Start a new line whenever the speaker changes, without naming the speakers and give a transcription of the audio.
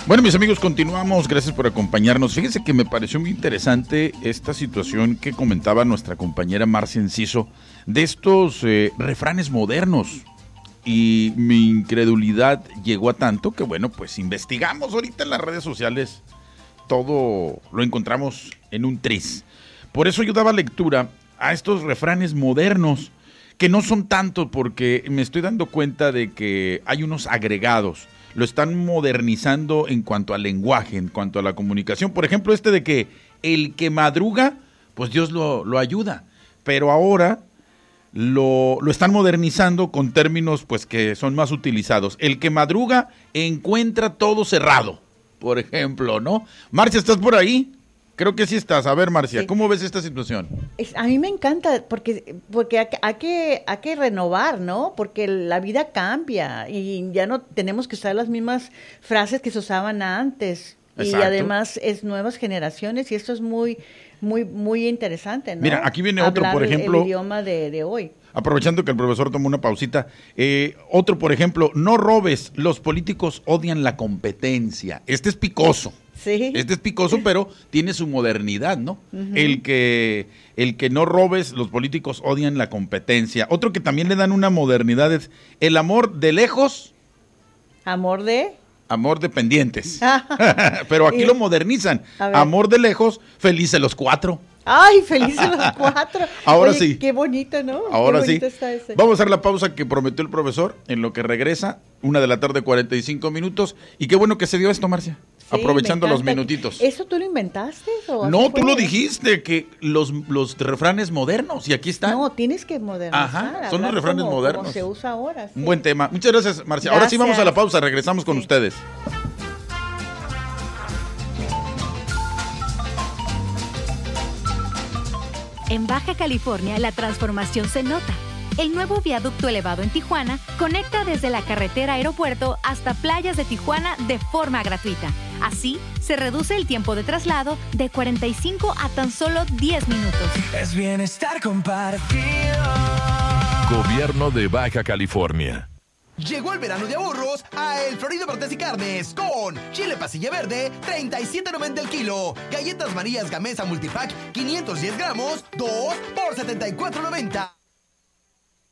Bueno, mis amigos, continuamos. Gracias por acompañarnos. Fíjense que me pareció muy interesante esta situación que comentaba nuestra compañera Marcia Enciso de estos refranes modernos. Y mi incredulidad llegó a tanto que, bueno, pues investigamos ahorita en las redes sociales. Todo lo encontramos en un tris. Por eso yo daba lectura a estos refranes modernos, que no son tanto, porque me estoy dando cuenta de que hay unos agregados. Lo están modernizando en cuanto al lenguaje, en cuanto a la comunicación. Por ejemplo, este de que el que madruga, pues Dios lo ayuda. Pero ahora lo están modernizando con términos pues que son más utilizados. El que madruga encuentra todo cerrado, por ejemplo, ¿no? Marcia, ¿estás por ahí? Creo que sí estás. A ver, Marcia, ¿cómo ves esta situación?
A mí me encanta porque hay que renovar, ¿no? Porque la vida cambia y ya no tenemos que usar las mismas frases que se usaban antes. Exacto. Y además es nuevas generaciones y esto es muy interesante, ¿no?
Mira, aquí viene otro, por ejemplo.
El idioma de hoy.
Aprovechando que el profesor tomó una pausita. Otro, por ejemplo, no robes, los políticos odian la competencia. Este es picoso.
Sí.
Este es picoso, pero tiene su modernidad, ¿no? Uh-huh. El que no robes, los políticos odian la competencia. Otro que también le dan una modernidad es el amor de lejos.
¿Amor de?
Amor de pendientes. Pero aquí lo modernizan. Amor de lejos, felices los cuatro.
¡Ay, felices los cuatro!
Ahora
Oye,
sí.
Qué bonito, ¿no?
Ahora
qué
sí.
Está ese.
Vamos a hacer la pausa que prometió el profesor en lo que regresa, 1:45 p.m. Y qué bueno que se dio esto, Marcia. Sí, aprovechando los minutitos.
¿Eso tú lo inventaste?
No, tú lo dijiste, que los refranes modernos, y aquí están.
No, tienes que modernizar.
Ajá, son los refranes modernos.
Como se usa ahora. Sí.
Un buen tema. Muchas gracias, Marcia. Ahora sí vamos a la pausa, regresamos con ustedes.
En Baja California, la transformación se nota. El nuevo viaducto elevado en Tijuana conecta desde la carretera aeropuerto hasta playas de Tijuana de forma gratuita. Así, se reduce el tiempo de traslado de 45 a tan solo 10 minutos.
Es bienestar compartido.
Gobierno de Baja California.
Llegó el verano de ahorros a El Florido Martes y Carnes con chile pasilla verde, $37.90 el kilo. Galletas Marías Gamesa Multipack, 510 gramos, 2 por $74.90.